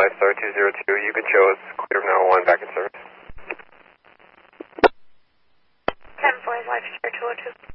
Star 202, you could show us clear from now 1 back in service. 10-4 Life Star 202.